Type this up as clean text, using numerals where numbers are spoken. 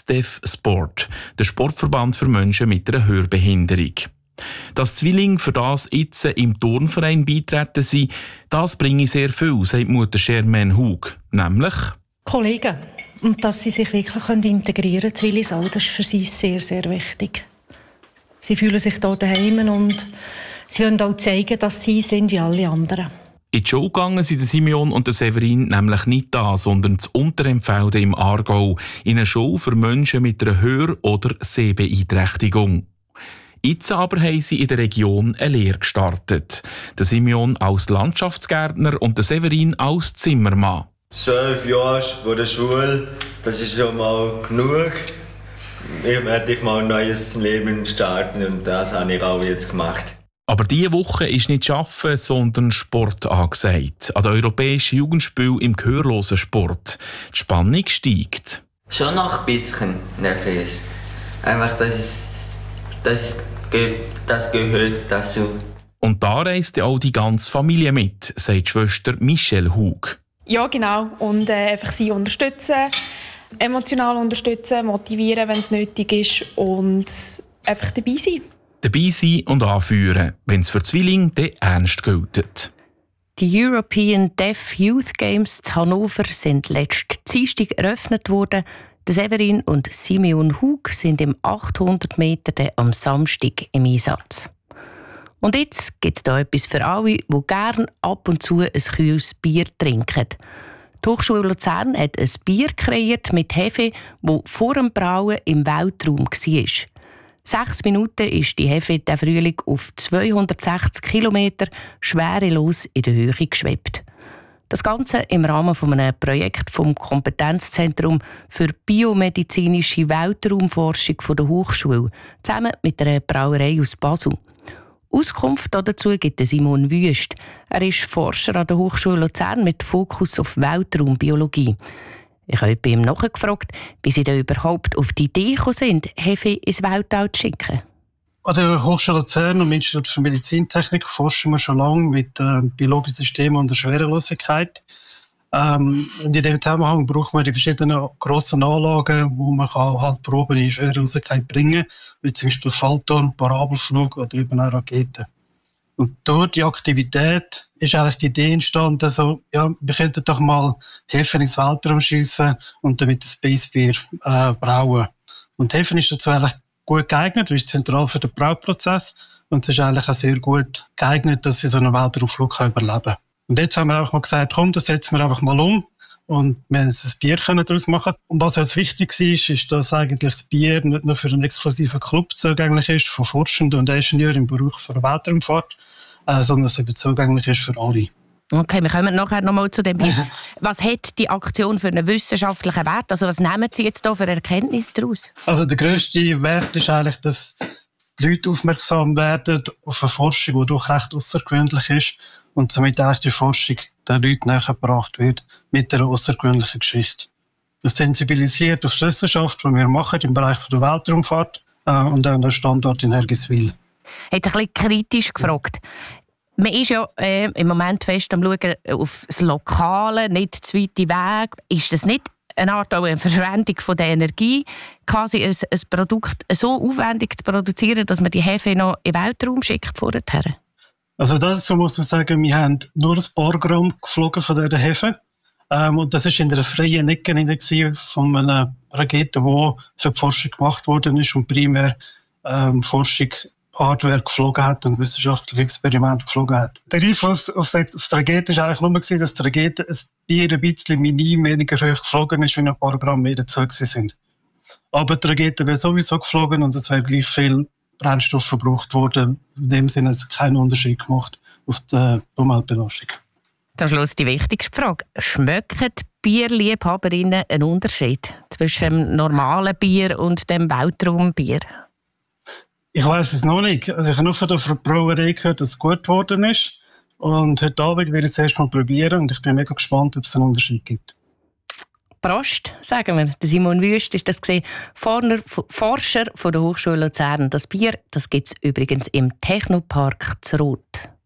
Deaf Sport, der Sportverband für Menschen mit einer Hörbehinderung. Dass Zwillinge für das jetzt im Turnverein beitreten sind, das bringe sehr viel, sagt Mutter Germaine Hug. Nämlich Kollegen. Und dass sie sich wirklich integrieren können, Zwillingsal, das ist für sie sehr, sehr wichtig. Sie fühlen sich hier daheim und sie wollen auch zeigen, dass sie sind wie alle anderen. In die Show gegangen sind Simeon und Severin nämlich nicht da, sondern zu Unterempfelden im Aargau in einer Show für Menschen mit einer Hör- oder Sehbeeinträchtigung. Jetzt aber haben sie in der Region eine Lehre gestartet. Der Simeon als Landschaftsgärtner und der Severin als Zimmermann. 12 Jahre vor der Schule, das ist schon mal genug. Ich werde mal ein neues Leben starten und das habe ich auch jetzt gemacht. Aber diese Woche ist nicht Arbeiten, sondern Sport angesagt. An den Europäischen Jugendspielen im gehörlosen Sport. Die Spannung steigt. Schon noch ein bisschen nervös. Einfach, das gehört dazu. Und da reist ja auch die ganze Familie mit, sagt die Schwester Michelle Hug. Ja, genau. Und einfach sie unterstützen, emotional unterstützen, motivieren, wenn es nötig ist und einfach dabei sein. Dabei sein und anführen, wenn es für Zwillinge dann ernst gilt. Die European Deaf Youth Games in Hannover sind letzten Dienstag eröffnet worden. Severin und Simeon Hug sind im 800 Meter am Samstag im Einsatz. Und jetzt gibt es da etwas für alle, die gerne ab und zu ein kühles Bier trinken. Die Hochschule Luzern hat ein Bier kreiert mit Hefe, das vor dem Brauen im Weltraum war. 6 Minuten ist die Hefe diesen Frühling auf 260 Kilometer schwerelos in der Höhe geschwebt. Das Ganze im Rahmen eines Projekts vom Kompetenzzentrum für biomedizinische Weltraumforschung der Hochschule, zusammen mit einer Brauerei aus Basel. Auskunft dazu gibt Simon Wüst. Er ist Forscher an der Hochschule Luzern mit Fokus auf Weltraumbiologie. Ich habe bei ihm nachgefragt, wie sie da überhaupt auf die Idee gekommen sind, Hefe ins Weltall zu schicken. An der Hochschule Luzern und im Institut für Medizintechnik forschen wir schon lange mit biologischen Systemen und der Schwerelosigkeit. Und in diesem Zusammenhang braucht man die verschiedenen grossen Anlagen, wo man halt Proben in Schwerelosigkeit bringen kann, wie zum Beispiel Fallturm, Parabelflug oder eben auch Raketen. Und durch die Aktivität ist eigentlich die Idee entstanden, also, ja, wir könnten doch mal Hefe ins Weltraum schiessen und damit ein Space Beer brauen. Und Hefe ist dazu eigentlich gut geeignet, ist zentral für den Brauprozess und es ist eigentlich auch sehr gut geeignet, dass wir so einen Weltraumflug überleben können. Und jetzt haben wir einfach mal gesagt, komm, das setzen wir einfach mal um und wir haben ein Bier daraus machen. Und was jetzt wichtig ist, dass eigentlich das Bier nicht nur für einen exklusiven Club zugänglich ist, von Forschenden und Ingenieuren im Bereich der Weltraumfahrt, sondern dass es eben zugänglich ist für alle. Okay, wir kommen nachher noch mal zu dem Bier. Was hat die Aktion für einen wissenschaftlichen Wert? Also was nehmen Sie jetzt da für Erkenntnisse daraus? Also der grösste Wert ist eigentlich, dass die Leute aufmerksam werden auf eine Forschung, die doch recht außergewöhnlich ist und somit eigentlich die Forschung den Leuten nähergebracht wird mit einer außergewöhnlichen Geschichte. Das sensibilisiert auf die Wissenschaft, die wir machen im Bereich der Weltraumfahrt und auch den Standort in Hergiswil. Hat ein bisschen kritisch gefragt. Man ist ja im Moment fest am Schauen auf das Lokale, nicht zu weite Weg. Ist das nicht eine Art auch eine Verschwendung von der Energie, quasi ein Produkt so aufwendig zu produzieren, dass man die Hefe noch in den Weltraum schickt vorher? Also dazu muss man sagen, wir haben nur ein paar Gramm geflogen von dieser Hefe. Und das war in einer freien Ecke von einer Rakete, die für die Forschung gemacht worden ist und primär Forschung Hardware geflogen hat und wissenschaftliche Experimente geflogen hat. Der Einfluss auf die Rakete war eigentlich nur, dass die Rakete ein bisschen minim weniger hoch geflogen ist, wenn ein paar Gramm mehr dazu sind. Aber die Rakete wäre sowieso geflogen und es wäre gleich viel Brennstoff verbraucht worden. In dem Sinne hat es keinen Unterschied gemacht auf die Umweltbelastung. Zum Schluss die wichtigste Frage. Schmecken Bierliebhaberinnen einen Unterschied zwischen dem normalen Bier und dem Weltraumbier? Ich weiss es noch nicht. Also ich habe nur von der Brauerei gehört, dass es gut geworden ist. Und heute Abend werde ich es erst mal probieren und ich bin mega gespannt, ob es einen Unterschied gibt. Prost, sagen wir. Der Simon Wüst ist das gesehen, Forscher von der Hochschule Luzern. Das Bier, das gibt es übrigens im Technopark zu Roth.